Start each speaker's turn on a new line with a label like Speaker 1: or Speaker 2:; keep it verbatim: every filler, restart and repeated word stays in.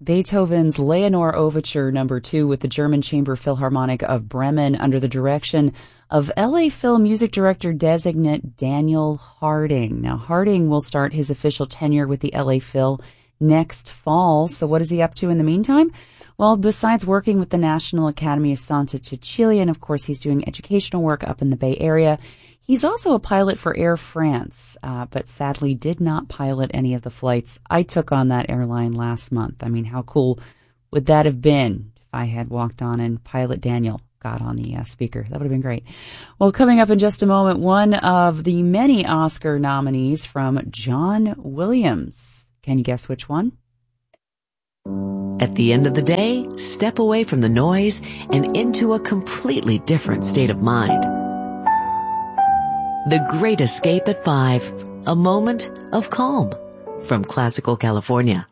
Speaker 1: Beethoven's Leonore Overture Number two with the German Chamber Philharmonic of Bremen under the direction of L A Phil music director designate Daniel Harding. Now, Harding will start his official tenure with the L A Phil next fall. So what is he up to in the meantime? Well, besides working with the National Academy of Santa Cecilia, and of course he's doing educational work up in the Bay Area, he's also a pilot for Air France, uh, but sadly did not pilot any of the flights I took on that airline last month. I mean, how cool would that have been if I had walked on and Pilot Daniel got on the uh, speaker? That would have been great. Well, coming up in just a moment, one of the many Oscar nominees from John Williams. Can you guess which one?
Speaker 2: At the end of the day, step away from the noise and into a completely different state of mind. The Great Escape at five, a moment of calm from Classical California.